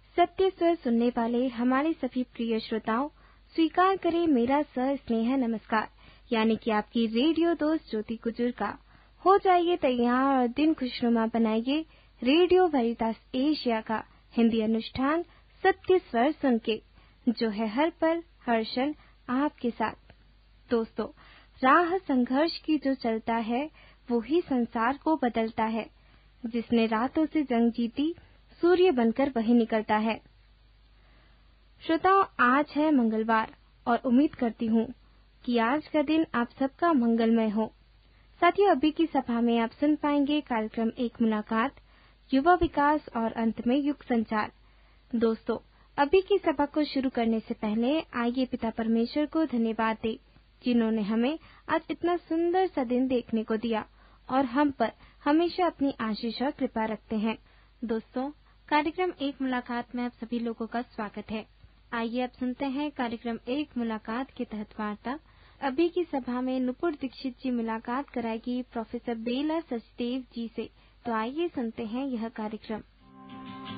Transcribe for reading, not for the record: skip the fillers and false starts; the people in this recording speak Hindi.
सत्य स्वर सुनने वाले हमारे सभी प्रिय श्रोताओं, स्वीकार करें मेरा स्नेह नमस्कार। यानी कि आपकी रेडियो दोस्त ज्योति कुजूर का। हो जाइए तैयार और दिन खुशनुमा बनाइए रेडियो वेरितास एशिया का हिंदी अनुष्ठान सत्य स्वर सुन के, जो है हर पल हर क्षण आपके साथ। दोस्तों, राह संघर्ष की जो चलता है वो ही संसार को बदलता है। जिसने रातों से जंग जीती, सूर्य बनकर वही निकलता है। श्रोताओं, आज है मंगलवार और उम्मीद करती हूँ कि आज का दिन आप सबका मंगलमय हो। साथियों, अभी की सभा में आप सुन पाएंगे कार्यक्रम एक मुलाकात, युवा विकास और अंत में युग संचार। दोस्तों, अभी की सभा को शुरू करने से पहले आइए पिता परमेश्वर को धन्यवाद दें, जिन्होंने हमें आज इतना सुंदर सा दिन देखने को दिया और हम पर हमेशा अपनी आशीष और कृपा रखते हैं। दोस्तों, कार्यक्रम एक मुलाकात में आप सभी लोगों का स्वागत है। आइए अब सुनते हैं कार्यक्रम एक मुलाकात के तहत वार्ता। अभी की सभा में नुपुर दीक्षित जी मुलाकात कराएगी प्रोफेसर बेला सचदेव जी से। तो आइए सुनते हैं यह कार्यक्रम।